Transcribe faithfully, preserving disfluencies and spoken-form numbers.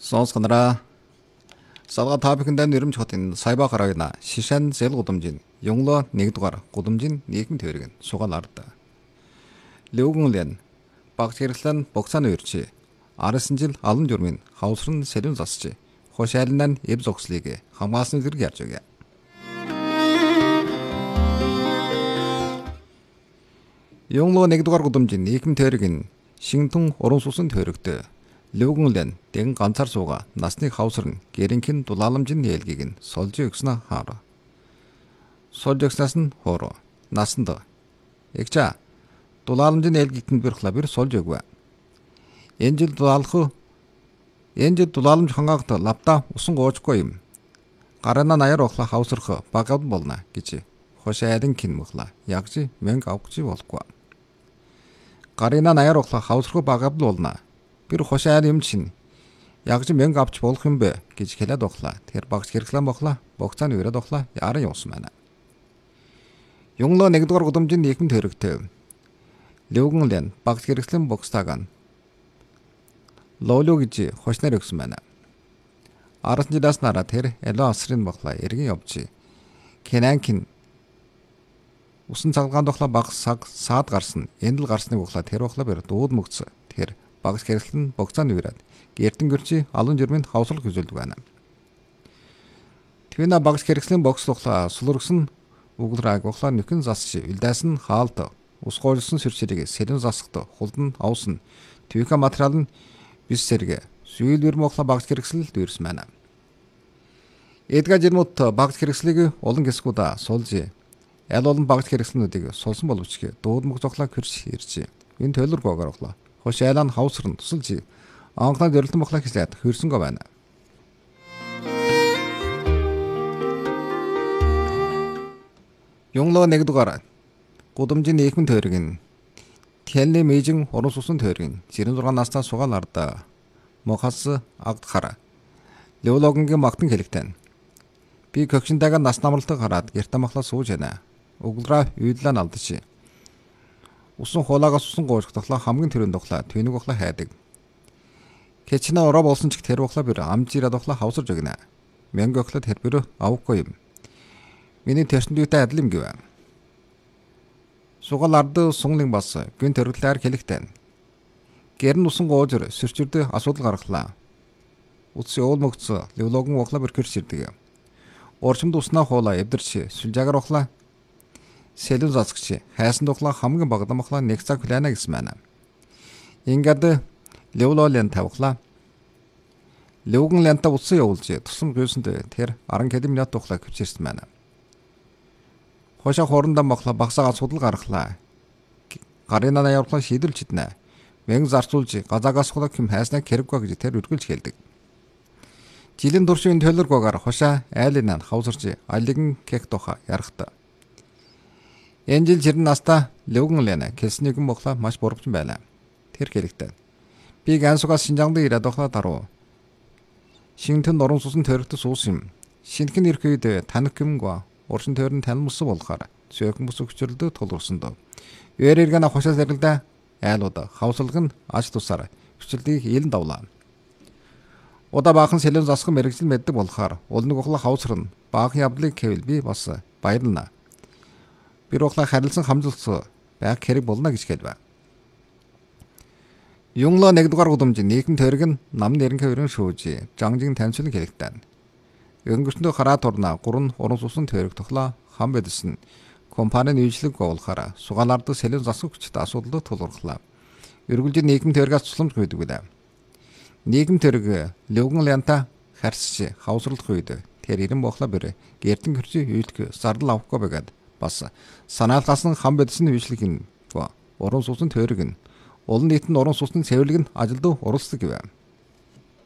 Сонсгонороо салга топикэндээ нэрмж хотын сайба гарагна шишэн зэл гудамжин ёнглоо нэгдүгээр гудамжин нийгэм төвөргөн сугаал ард. Лөвгөнлэн багц хэрэглэн богцааны үрчи арсан жил алан журмын хавсрын сэлэн засчи хошайлнан эв зогслыг хамгаалсан зэрэг ярьж байгаа. Ёнглоо нэгдүгээр гудамжин нийгэм төвөргөн шинтэн уран сусан төвөрөгдөө Лөвгөнлэн дэн ганцаар сууга насны хавсар нь гэрэнхэн дулааламжийн нээлгийг нь сольж өгснө хаар. Сольж өгснээс нь хоороо насанд эгча дулааламжийн нээлгийт нь бэрхла бэр сольж өгвэ. Энэ жил дулаалах энэ жил дулааламж хангаагт лавта усан гоочгүй юм. Гарана наяр охла хавсарх багад болно гэж хошайлан кин мөхла ягжи мэнг авгчи болгүй. Гарина наяр охла хавсарх багад болно. Bir хошаал юм чинь ягж мэнг авч болох юм бэ гэж хэлээд оглаа. Тэр багц хэрэглэн боглаа. Богцааны өрөөд оглаа. Яран явсан байна. Ёнглоо нэгдүгээр гудамжинд нийгэм төрөгтэй. Лөвгөнлэн багц хэрэглэн богцтаагаан лооло гэж хошнаар өгсөн байна. Арсан жилаас нараа тэр эло асрын боглаа. Эргэн явж Кенанкин усан цаггаан доглаа баг саг саад гарсан. Эндэл гарсныг боглаа. Тэр боглаа бэр дууд мөгц. Тэр багц хэрэглэн богцааны үрээд гэртэн гэрчи алан журмын хавсал хүзүүлдэг байна. Твина багц хэрэглэн богцлохлаа сулургсан углрааг ухлаа нөхөн засчи үлдээсэн хаалт усгоолсон сүрчэрийг сэлэн засахт хулдан авсан твика материал нь бис сэргэ сүйэлвэр мохла багц хэрэгсэл дүүрсэн байна. Эдга жирмут багц хэрэгслийг олон гэсгүүда сулжи аль олон багц хэрэгслэнүүдийг сулсан боловч дууд мөх зохлаа кэрч иржи энэ төлөр гогоор ухлаа хошайлан хавсрын тусалж анхнаа дэрлэлтэн бохлаа хэлээд хөрсөнгөө байна. Ёнглоо нэгдүгээр гудамжин нийгэм тойрог тэлний мэйжин уран сусан тойрог жирэн зургаан настаа сугаал ардаа мохас агд хара леологингийн магтан хэлэгтэн би көгшинтэйгээ нас намралтыг хараад гэртэ махлаа сууж байна. Углраа үйдлээ алдчих. Усан хуулаагаас усан гоожх тоглоо хамгийн төрөнд тоглоо тэнэг гоглоо хайдаг. Кечнэ ороо болсон ч тэр гоглоо бэр амжираа тоглоо хавсарж өгнө. Мянга гоглоо тэр бэр авахгүй юм. Миний тэрсэндүүтэй адил юм гэв. Сугал ард сунглын бас гүн төрөлтөөр хэлэхтэн. Гэрн усан гоожор сөрчөрдө асуудал гаргалаа. Утас уул мөгц левлогон гоглоо бэр кэрсэрдэг. Орчимд уснаа хуулаа эвдэрч сүлжаагаар гоглоо сэлэн засагч хайсан дуглаа хамгийн багдамхлаа нэг цаг хүлээнэ гэсэн байна. Ингээд левлолен тавхлаа. Лөвгөн лянта утсан явуулж тусам гүйсэнд тэр аран кэдэм минут дуглаа хүчирсэн байна. Хошоо хоорондоо мохлоо багсаага судал гаргалаа. Гаринаа явуулаа шийдэлж иднэ. Мэн зарцуулж газаагаас хулаа хэм хайснаа хэрэггүй гэж тэр үргэлж хэлдэг. Жилийн туршийн төлөргөөр хошоо айлын хавсарч алигэн кек тоха ярахта. Энэ жил жирэн настаа лөвгөнлэн кэлснийгэн боглаа маш буурч байна. Тэр хэлэхтэй. Би гансугаас Шинжаанд ирээд охлоо даруу. Шинтэн орон сусан төрөгт суус юм. Шинтгэн ирэх үед таних гэмгөө уршин тойрон танилмсан болохоор зөөхөн бус өгчөрлөд тулгарсан доо. Өөр иргэн хошоо зэрэглдэ айлууд хавсалг нь аж тусаар хүчлэлийг илэн давлаа. Удаа баахан сэлэн засах мэрэгжил мэддэг болохоор улныг охлоо хавсарна. Баахан явдлыг хэвэл би бас баярлна. Bir охлаа харилцан хамжуулсан байх хэрэг болно гэж хэлвэ. Ёнглоо нэгдүгээр гудамжин нийгэм тойрог нь нам нэрнхэ өрөн шүүж жангжин таньцуулан хэлэгтэн. Өнгөрсөндөө хараа турна гурван уран сусан тойрог тоглоо хам бэдсэн компанийн үйлчлэг гоолохоор сугаалард сэлэн засах хүчтэй асуудал тулгархлаа. Эргүүлжин нийгэм тойрогоос цуламж өгдөг байлаа. Нийгэм тойрог лөвгөн лянта харсч хавсралдах үед тэр ирэн бохлоо бэр гэрдэн хөрчи үйлдэх зардал авахгүй байгаад бас санаалгасан хам бэдсэн үйлчлэг нь уран сусан тойрог нь олон нийтэнд уран сусны цэвэрлэг нь ажилд оролцдог гэв.